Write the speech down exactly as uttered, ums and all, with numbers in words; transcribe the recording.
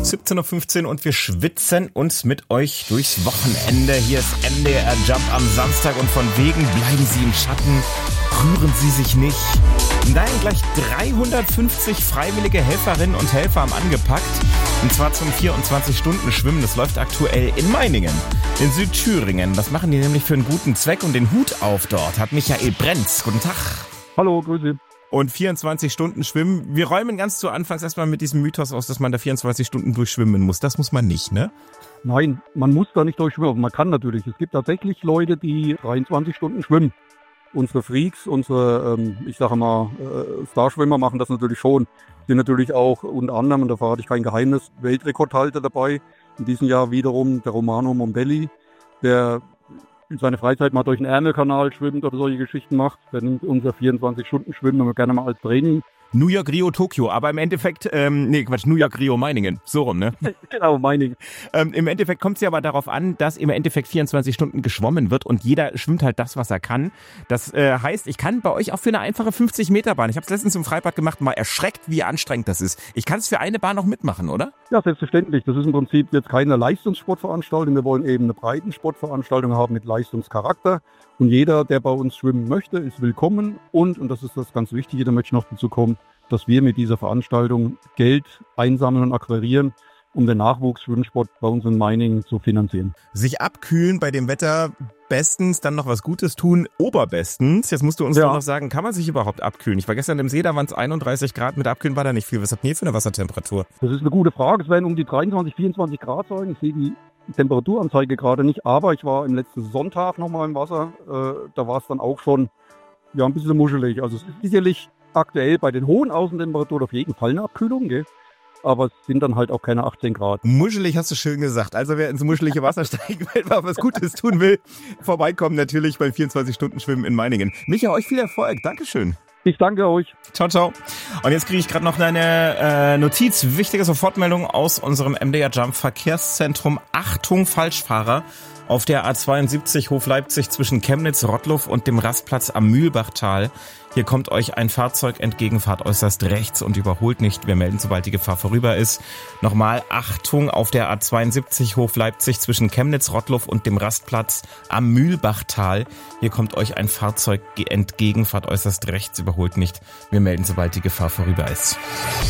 siebzehn Uhr fünfzehn und wir schwitzen uns mit euch durchs Wochenende. Hier ist M D R Jump am Samstag und von wegen bleiben Sie im Schatten, rühren Sie sich nicht. Nein, gleich dreihundertfünfzig freiwillige Helferinnen und Helfer haben angepackt. Und zwar zum vierundzwanzig-Stunden-Schwimmen. Das läuft aktuell in Meiningen, in Südthüringen. Das machen die nämlich für einen guten Zweck. Und den Hut auf dort hat Michael Brenz. Guten Tag. Hallo, grüße. Und vierundzwanzig Stunden schwimmen. Wir räumen ganz zu Anfangs erstmal mit diesem Mythos aus, dass man da vierundzwanzig Stunden durchschwimmen muss. Das muss man nicht, ne? Nein, man muss da nicht durchschwimmen, aber man kann natürlich. Es gibt tatsächlich Leute, die dreiundzwanzig Stunden schwimmen. Unsere Freaks, unsere, ähm, ich sage mal, äh, Starschwimmer machen das natürlich schon. Sind natürlich auch unter anderem, und da verrate ich kein Geheimnis, Weltrekordhalter dabei. In diesem Jahr wiederum der Romano Mombelli, der in seiner Freizeit mal durch den Ärmelkanal schwimmt oder solche Geschichten macht. Der nimmt unser vierundzwanzig-Stunden-Schwimmen aber gerne mal als Training. New York, Rio, Tokio, aber im Endeffekt, ähm, nee, Quatsch, New York, Rio, Meiningen, so rum, ne? Genau, Meiningen. Ähm, im Endeffekt kommt es ja aber darauf an, dass im Endeffekt vierundzwanzig Stunden geschwommen wird und jeder schwimmt halt das, was er kann. Das äh, heißt, ich kann bei euch auch für eine einfache fünfzig Meter Bahn, ich habe es letztens im Freibad gemacht, mal erschreckt, wie anstrengend das ist. Ich kann es für eine Bahn auch mitmachen, oder? Ja, selbstverständlich. Das ist im Prinzip jetzt keine Leistungssportveranstaltung. Wir wollen eben eine Breitensportveranstaltung haben mit Leistungscharakter. Und jeder, der bei uns schwimmen möchte, ist willkommen. Und, und das ist das ganz Wichtige, da möchte ich noch dazu kommen, dass wir mit dieser Veranstaltung Geld einsammeln und akquirieren, um den Nachwuchsschwimmsport bei uns in Meiningen zu finanzieren. Sich abkühlen bei dem Wetter bestens, dann noch was Gutes tun, oberbestens. Jetzt musst du uns ja. doch noch sagen, kann man sich überhaupt abkühlen? Ich war gestern im See, da waren es einunddreißig Grad, mit Abkühlen war da nicht viel. Was habt ihr für eine Wassertemperatur? Das ist eine gute Frage. Es werden um die dreiundzwanzig, vierundzwanzig Grad sein. Ich sehe die Temperaturanzeige gerade nicht, aber ich war im letzten Sonntag nochmal im Wasser. Äh, da war es dann auch schon ja, ein bisschen muschelig. Also es ist sicherlich aktuell bei den hohen Außentemperaturen auf jeden Fall eine Abkühlung, gell? Aber es sind dann halt auch keine achtzehn Grad. Muschelig hast du schön gesagt. Also wer ins muschelige Wasser steigen will, mal was Gutes tun will, vorbeikommen natürlich beim vierundzwanzig-Stunden-Schwimmen in Meiningen. Micha, euch viel Erfolg. Dankeschön. Ich danke euch. Ciao, ciao. Und jetzt kriege ich gerade noch eine äh, Notiz, wichtige Sofortmeldung aus unserem M D R Jump Verkehrszentrum. Achtung, Falschfahrer. Auf der A zweiundsiebzig Hof Leipzig zwischen Chemnitz, Rottluff und dem Rastplatz am Mühlbachtal. Hier kommt euch ein Fahrzeug entgegen, fahrt äußerst rechts und überholt nicht. Wir melden, sobald die Gefahr vorüber ist. Nochmal Achtung auf der A zweiundsiebzig Hof Leipzig zwischen Chemnitz, Rottluff und dem Rastplatz am Mühlbachtal. Hier kommt euch ein Fahrzeug entgegen, fahrt äußerst rechts, überholt nicht. Wir melden, sobald die Gefahr vorüber ist.